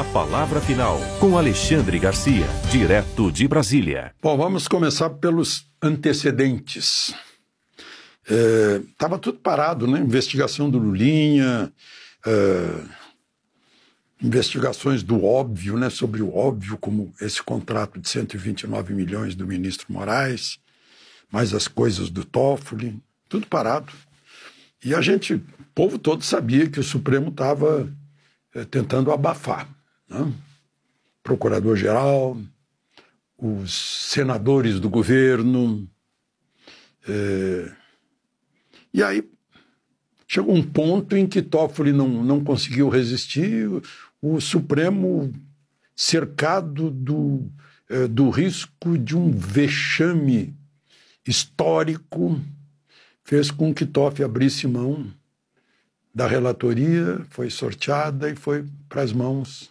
A palavra final, com Alexandre Garcia, direto de Brasília. Bom, vamos começar pelos antecedentes. Estava tudo parado, né? Investigação do Lulinha, investigações do óbvio, né? Sobre o óbvio, como esse contrato de 129 milhões do ministro Moraes, mais as coisas do Toffoli, tudo parado. E o povo todo sabia que o Supremo estava tentando abafar, né? Procurador-geral, os senadores do governo. E aí chegou um ponto em que Toffoli não conseguiu resistir, o Supremo, cercado do risco de um vexame histórico, fez com que Toffoli abrisse mão da relatoria, foi sorteada e foi para as mãos.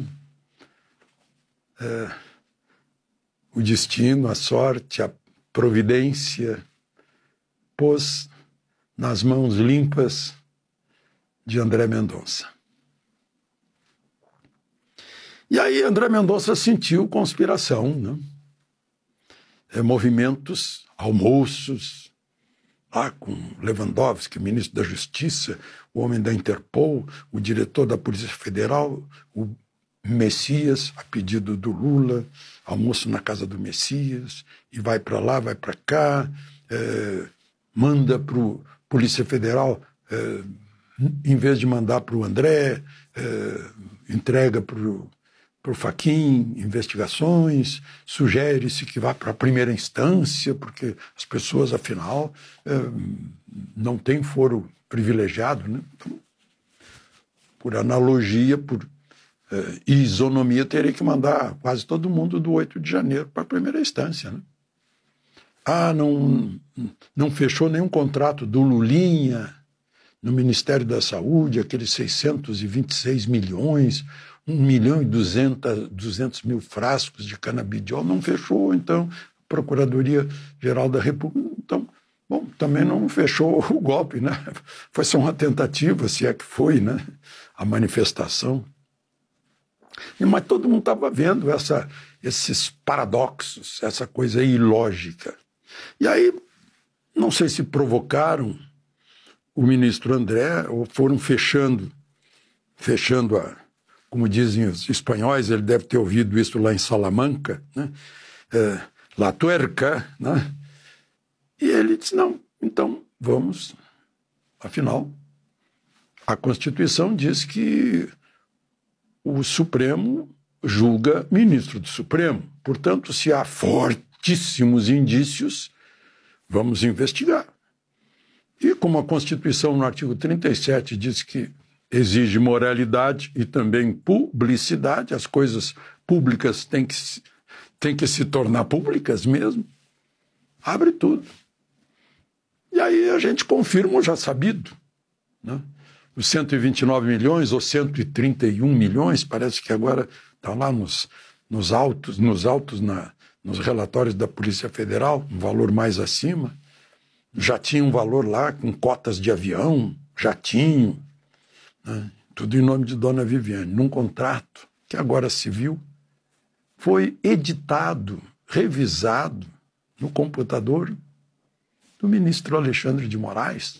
O destino, a sorte, a providência pôs nas mãos limpas de André Mendonça. E aí André Mendonça sentiu conspiração, né? Movimentos, almoços, lá com Lewandowski, ministro da Justiça, o homem da Interpol, o diretor da Polícia Federal, o Messias, a pedido do Lula, almoço na casa do Messias, e vai para lá, vai para cá, manda para o Polícia Federal, em vez de mandar para o André, entrega para o Fachin investigações, sugere-se que vá para a primeira instância, porque as pessoas, afinal, não têm foro privilegiado, né? Então, por analogia, por isonomia, teria que mandar quase todo mundo do 8 de janeiro para a primeira instância, né? Não fechou nenhum contrato do Lulinha no Ministério da Saúde, aqueles 626 milhões, 1.200.000 frascos de canabidiol, não fechou, então, a Procuradoria-Geral da República, então, bom, também não fechou o golpe, né? Foi só uma tentativa, se é que foi, né? A manifestação. Mas todo mundo estava vendo esses paradoxos, essa coisa ilógica. E aí, não sei se provocaram o ministro André ou foram fechando como dizem os espanhóis, ele deve ter ouvido isso lá em Salamanca, né? La tuerca, né? E ele disse, não, então vamos, afinal, a Constituição diz que o Supremo julga ministro do Supremo. Portanto, se há fortíssimos indícios, vamos investigar. E como a Constituição, no artigo 37, diz que exige moralidade e também publicidade, as coisas públicas têm que se tornar públicas mesmo, abre tudo. E aí a gente confirma o já sabido, né? Os 129 milhões ou 131 milhões, parece que agora está lá nos relatórios da Polícia Federal, um valor mais acima. Já tinha um valor lá com cotas de avião, jatinho, né? Tudo em nome de Dona Viviane, num contrato que agora se viu, foi editado, revisado no computador do ministro Alexandre de Moraes.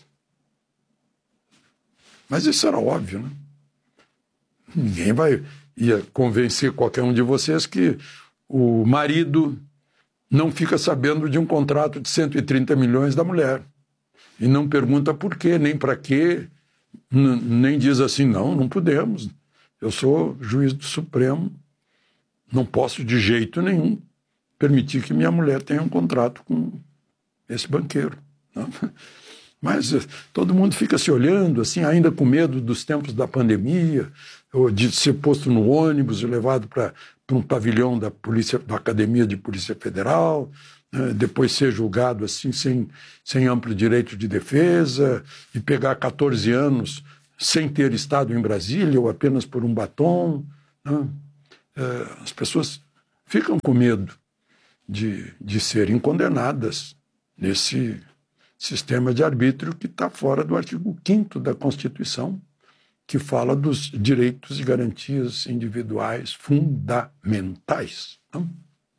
Mas isso era óbvio, né? Ninguém ia convencer qualquer um de vocês que o marido não fica sabendo de um contrato de 130 milhões da mulher. E não pergunta por quê, nem para quê, nem diz assim, não podemos. Eu sou juiz do Supremo, não posso de jeito nenhum permitir que minha mulher tenha um contrato com esse banqueiro, não? Mas todo mundo fica se olhando, assim, ainda com medo dos tempos da pandemia, ou de ser posto no ônibus e levado para um pavilhão da Academia de Polícia Federal, depois ser julgado assim, sem amplo direito de defesa, e pegar 14 anos sem ter estado em Brasília ou apenas por um batom, né? As pessoas ficam com medo de serem condenadas nesse sistema de arbítrio que está fora do artigo 5º da Constituição, que fala dos direitos e garantias individuais fundamentais. Não?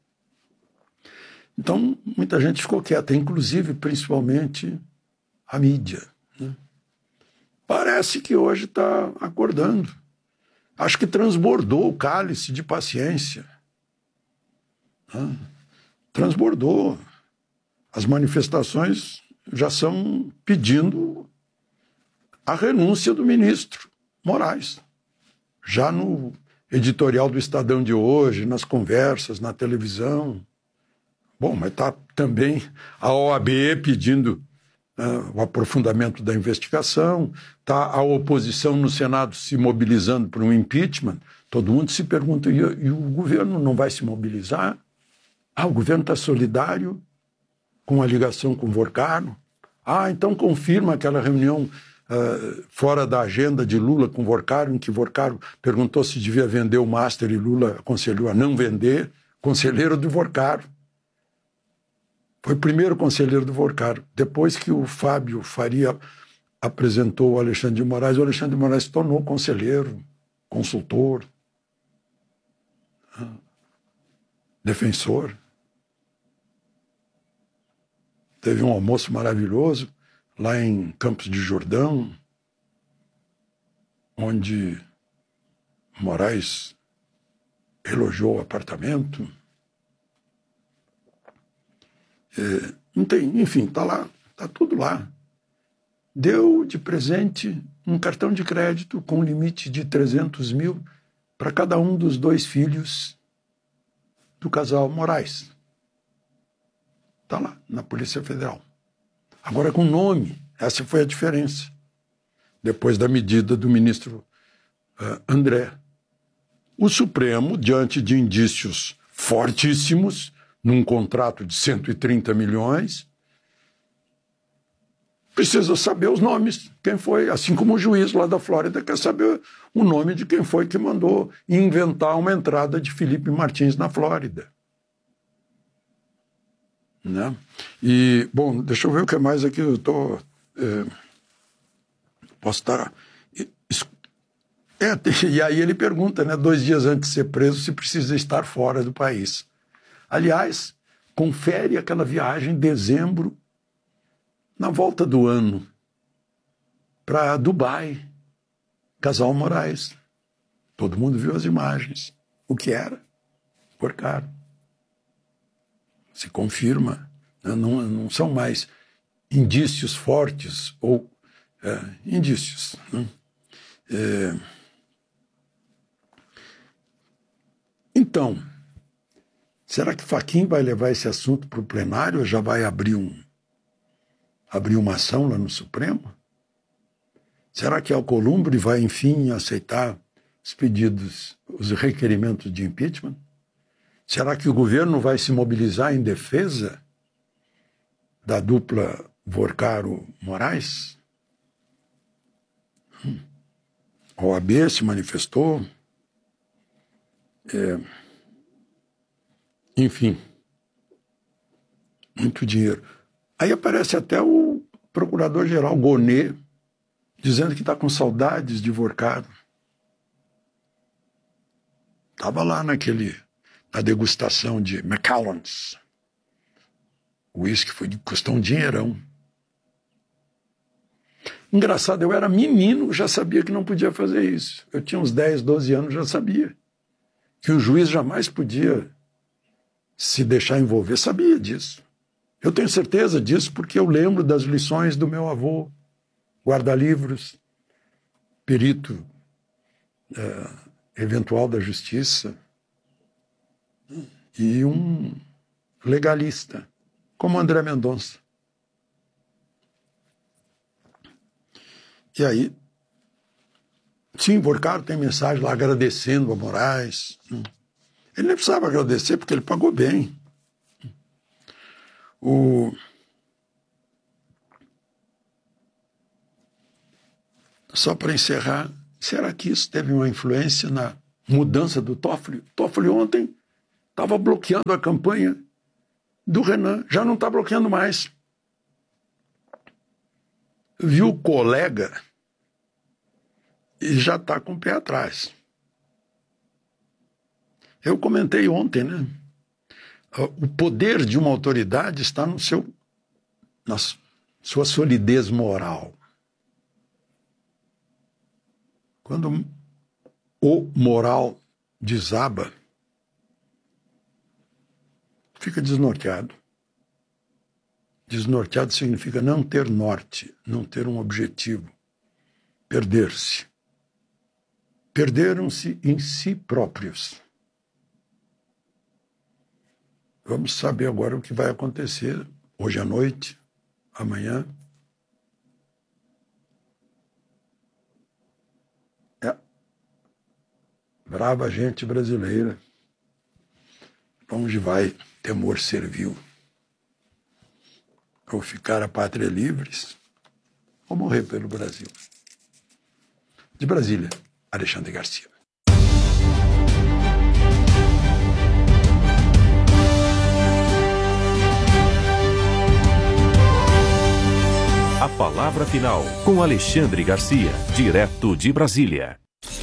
Então, muita gente ficou quieta, inclusive, principalmente, a mídia. Né? Parece que hoje está acordando. Acho que transbordou o cálice de paciência. Né? Transbordou. As manifestações já são pedindo a renúncia do ministro Moraes. Já no editorial do Estadão de hoje, nas conversas, na televisão. Bom, mas está também a OAB pedindo o aprofundamento da investigação, está a oposição no Senado se mobilizando por um impeachment. Todo mundo se pergunta, e o governo não vai se mobilizar? O governo está solidário com a ligação com o Vorcaro? Então confirma aquela reunião fora da agenda de Lula com o Vorcaro, em que Vorcaro perguntou se devia vender o Master e Lula aconselhou a não vender, conselheiro do Vorcaro. Foi o primeiro conselheiro do Vorcaro. Depois que o Fábio Faria apresentou o Alexandre de Moraes se tornou conselheiro, consultor, defensor. Teve um almoço maravilhoso lá em Campos de Jordão, onde Moraes elogiou o apartamento. Não tem, enfim, está lá, está tudo lá. Deu de presente um cartão de crédito com limite de 300 mil para cada um dos 2 filhos do casal Moraes. Está lá, na Polícia Federal. Agora com nome, essa foi a diferença. Depois da medida do ministro André. O Supremo, diante de indícios fortíssimos, num contrato de 130 milhões, precisa saber os nomes, quem foi, assim como o juiz lá da Flórida quer saber o nome de quem foi que mandou inventar uma entrada de Felipe Martins na Flórida. Né? E, bom, deixa eu ver o que mais aqui, eu estou... posso estar... E aí ele pergunta, né, 2 dias antes de ser preso, se precisa estar fora do país. Aliás, confere aquela viagem em dezembro, na volta do ano, para Dubai, casal Moraes. Todo mundo viu as imagens. O que era? Vorcaro. Se confirma. Não são mais indícios fortes ou indícios. Né? Então, será que Fachin vai levar esse assunto para o plenário ou já vai abrir uma ação lá no Supremo? Será que Alcolumbre vai, enfim, aceitar os pedidos, os requerimentos de impeachment? Será que o governo vai se mobilizar em defesa da dupla Vorcaro-Moraes? A OAB se manifestou. Enfim, muito dinheiro. Aí aparece até o procurador-geral Gonê dizendo que está com saudades de Vorcaro. Estava lá na degustação de Macallan's. O uísque custou um dinheirão. Engraçado, eu era menino, já sabia que não podia fazer isso. Eu tinha uns 10, 12 anos, já sabia. Que o juiz jamais podia se deixar envolver, sabia disso. Eu tenho certeza disso porque eu lembro das lições do meu avô, guarda-livros, perito eventual da justiça e um legalista, como André Mendonça. E aí, sim, Vorcaro tem mensagem lá agradecendo a Moraes. Ele nem precisava agradecer porque ele pagou bem. Só para encerrar, será que isso teve uma influência na mudança do Toffoli? Toffoli ontem estava bloqueando a campanha do Renan, já não está bloqueando mais. Viu o colega e já está com o pé atrás. Eu comentei ontem, né? O poder de uma autoridade está na sua solidez moral. Quando o moral desaba, fica desnorteado. Desnorteado significa não ter norte, não ter um objetivo, perder-se. Perderam-se em si próprios. Vamos saber agora o que vai acontecer hoje à noite, amanhã. Brava gente brasileira. Onde vai temor servil? Ou ficar a pátria livres, ou morrer pelo Brasil. De Brasília, Alexandre Garcia. A palavra final com Alexandre Garcia, direto de Brasília.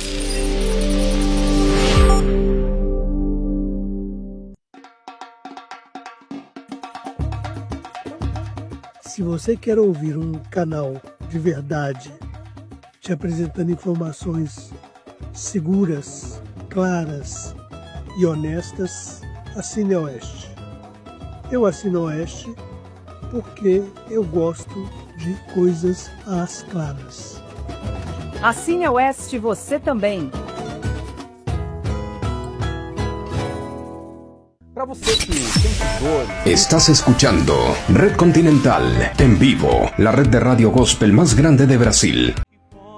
Se você quer ouvir um canal de verdade, te apresentando informações seguras, claras e honestas, assine a Oeste. Eu assino a Oeste porque eu gosto de coisas às claras. Assine a Oeste você também. Para você que tem dor. Estás escuchando Red Continental en vivo, la red de radio gospel más grande de Brasil.